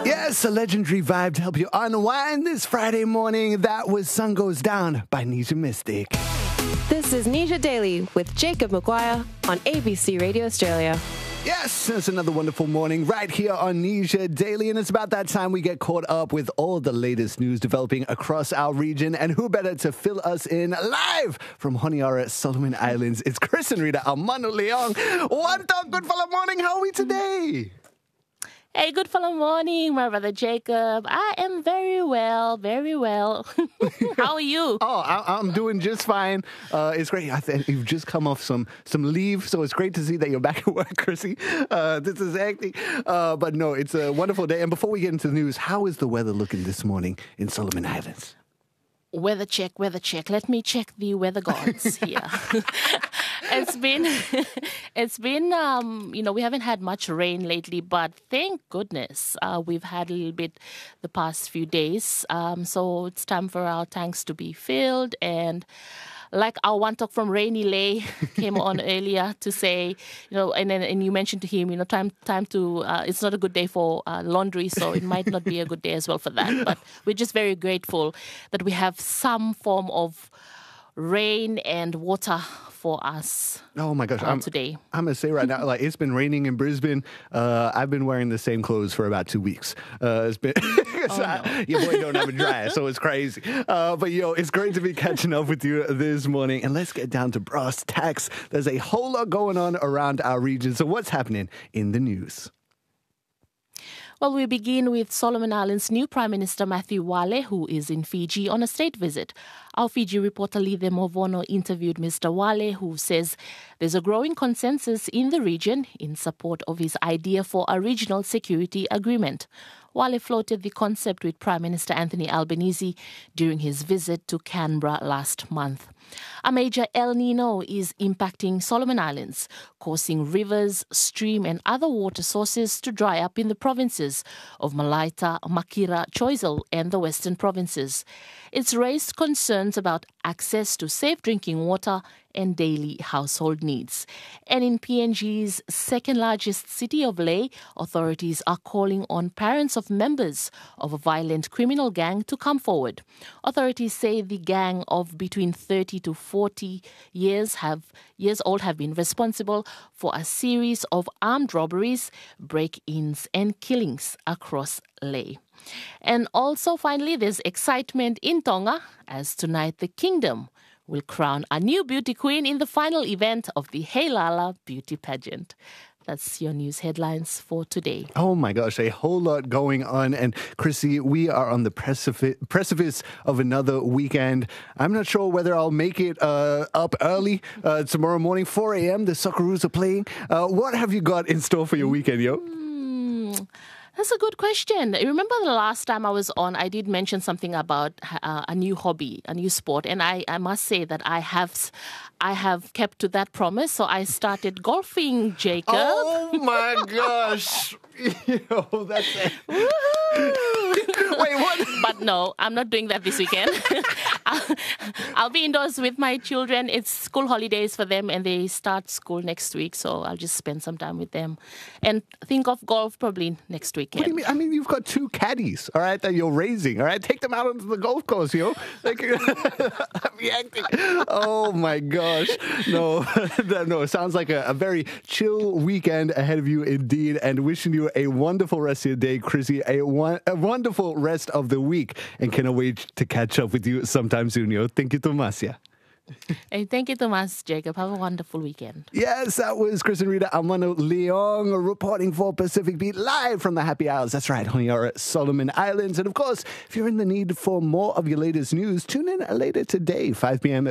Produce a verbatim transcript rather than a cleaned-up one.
Yes, a legendary vibe to help you unwind this Friday morning. That was Sun Goes Down by Nisha Mystic. This is Nisha Daily with Jacob Maguire on A B C Radio Australia. Yes, it's another wonderful morning right here on Nisha Daily, and it's about that time we get caught up with all the latest news developing across our region, and who better to fill us in live from Honiara, Solomon Islands. It's Chris and Rita Armando Leong. What the good fella morning, how are we today? Hey, good fellow morning, my brother Jacob. I am very well, very well. How are you? Oh, I, I'm doing just fine. Uh, it's great. I think you've just come off some some leave, so it's great to see that you're back at work, Chrissy. Uh, this is hectic. Uh, but no, it's a wonderful day. And before we get into the news, how is the weather looking this morning in Solomon Islands? Weather check, weather check. Let me check the weather gods here. It's been, it's been, um, you know, we haven't had much rain lately, but thank goodness uh, we've had a little bit the past few days. Um, so it's time for our tanks to be filled. And like our one talk from Rainy Lay came on earlier to say, you know, and then and you mentioned to him, you know, time time to, uh, it's not a good day for uh, laundry, so it might not be a good day as well for that. But we're just very grateful that we have some form of rain and water for us. Oh my gosh, uh, I'm, today. I'm going to say right now, like, it's been raining in Brisbane. Uh, I've been wearing the same clothes for about two weeks. Uh, it's been, oh, so no. I, your boy don't have a dryer, so it's crazy. Uh, but yo, it's great to be catching up with you this morning. And let's get down to brass tacks. There's a whole lot going on around our region. So what's happening in the news? Well, we begin with Solomon Islands' new Prime Minister Matthew Wale, who is in Fiji on a state visit. Our Fiji reporter Lithe Movono interviewed Mister Wale, who says there's a growing consensus in the region in support of his idea for a regional security agreement. Wale floated the concept with Prime Minister Anthony Albanese during his visit to Canberra last month. A major El Nino is impacting Solomon Islands, causing rivers, stream and other water sources to dry up in the provinces of Malaita, Makira, Choiseul and the Western provinces. It's raised concerns about access to safe drinking water and daily household needs. And in P N G's second largest city of Lae, authorities are calling on parents of members of a violent criminal gang to come forward. Authorities say the gang of between thirty to forty years have years old have been responsible for a series of armed robberies, break-ins and killings across Lae. And also, finally, there's excitement in Tonga as tonight the kingdom will crown a new beauty queen in the final event of the Heilala beauty pageant. That's your news headlines for today. Oh my gosh, a whole lot going on. And Chrissy, we are on the precipice, precipice of another weekend. I'm not sure whether I'll make it uh, up early uh, tomorrow morning, four a.m. The Socceroos are playing. Uh, what have you got in store for your weekend, yo? Mm. That's a good question. Remember the last time I was on, I did mention something about uh, a new hobby, a new sport. And I, I must say that I have I have kept to that promise. So I started golfing, Jacob. Oh, my gosh. Yo, that's it. Wait, what? But no, I'm not doing that this weekend. I'll, I'll be indoors with my children. It's school holidays for them and they start school next week. So I'll just spend some time with them and think of golf probably next weekend. What do you mean? I mean, you've got two caddies, all right, that you're raising, all right? Take them out onto the golf course, yo. Like, I'm reacting. Oh, my gosh. No, no, it sounds like a, a very chill weekend ahead of you indeed, and wishing you a wonderful rest of your day, Chrissy, a, one, a wonderful rest of the week, and cannot wait to catch up with you sometime soon, yo. Thank you, Tomasia. Hey, thank you, Thomas, Jacob. Have a wonderful weekend. Yes, that was Chris and Rita Armando Leong reporting for Pacific Beat live from the Happy Isles. That's right, Honiara, Solomon Islands. And of course, if you're in the need for more of your latest news, tune in later today, five p.m.